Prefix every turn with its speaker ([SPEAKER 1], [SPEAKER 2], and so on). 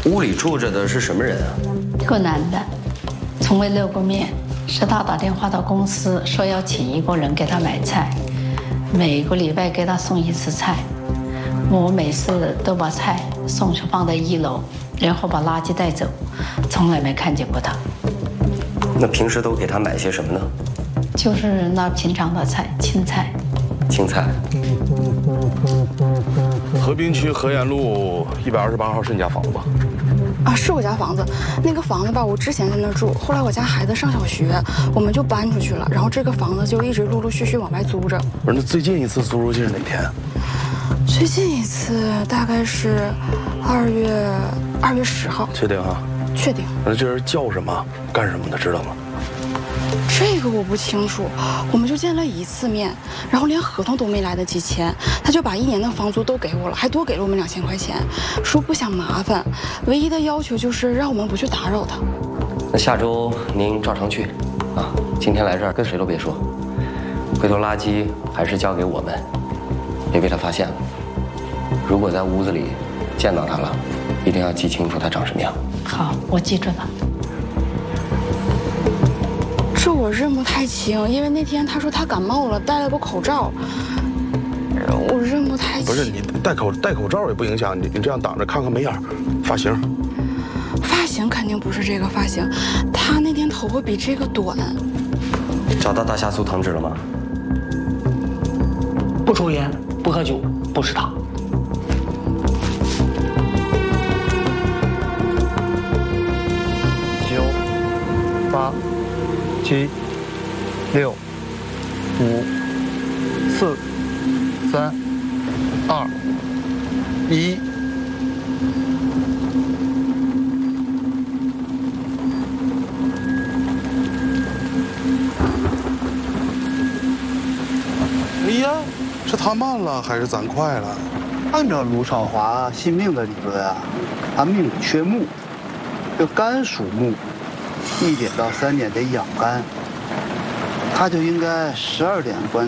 [SPEAKER 1] 屋里住着的是什么人啊？
[SPEAKER 2] 个男的，从未露过面。是他打电话到公司说要请一个人给他买菜，每个礼拜给他送一次菜。我每次都把菜送去放在1楼，然后把垃圾带走，从来没看见过他。
[SPEAKER 1] 那平时都给他买些什么呢？
[SPEAKER 2] 就是那平常的菜，青菜。
[SPEAKER 1] 青菜。
[SPEAKER 3] 河滨区河沿路128号是你家房子吧？
[SPEAKER 4] 啊，是我家房子。那个房子吧，我之前在那住，后来我家孩子上小学，我们就搬出去了。然后这个房子就一直陆陆续续往外租着。
[SPEAKER 3] 不是，那最近一次租出去是哪天？
[SPEAKER 4] 最近一次大概是2月10号。
[SPEAKER 3] 确定哈？
[SPEAKER 4] 确定。
[SPEAKER 3] 那这人叫什么？干什么的？知道吗？
[SPEAKER 4] 这个我不清楚，我们就见了1次面，然后连合同都没来得及签，他就把1年的房租都给我了，还多给了我们2000块钱，说不想麻烦，唯一的要求就是让我们不去打扰他。
[SPEAKER 1] 那下周您照常去，啊，今天来这儿跟谁都别说，回头垃圾还是交给我们，别被他发现了。如果在屋子里见到他了，一定要记清楚他长什么样。
[SPEAKER 2] 好，我记住了。
[SPEAKER 4] 这我认不太清，因为那天他说他感冒了，戴了个口罩，我认不太清。
[SPEAKER 3] 不是你戴口罩也不影响，你这样挡着看看眉眼，发型。
[SPEAKER 4] 发型肯定不是这个发型，他那天头发比这个短。
[SPEAKER 1] 找到大夏苏汤治了吗？
[SPEAKER 5] 不抽烟，不喝酒，不吃糖。
[SPEAKER 6] 9、8、7、6、5、4、3、2、1。
[SPEAKER 3] 哎呀，是他慢了还是咱快了？
[SPEAKER 7] 按照卢少华信命的理论啊，他命里缺木，这肝属木，1点到3点得养肝，他就应该12点关。